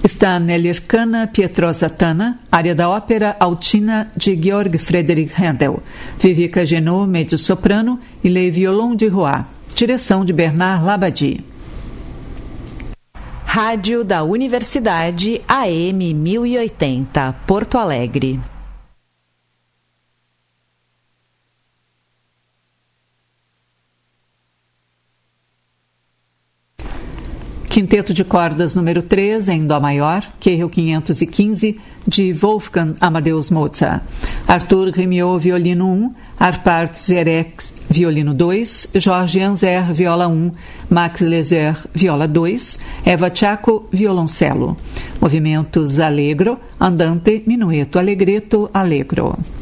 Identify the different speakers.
Speaker 1: Está nell'Ircana Pietrosatana, área da ópera altina de Georg Friedrich Händel. Vivica Genot, mezzo-soprano, e Le Violon de Roy. Direção de Bernard Labadie.
Speaker 2: Rádio da Universidade AM 1080, Porto Alegre.
Speaker 1: Quinteto de cordas número 3, em Dó maior, Querel 515, de Wolfgang Amadeus Mozart. Arthur Rémiot, violino 1, Arpad Zerex, violino 2, Jorge Anzer, viola 1, Max Lezer, viola 2, Eva Chaco, violoncelo. Movimentos allegro, andante, minueto, allegretto, allegro.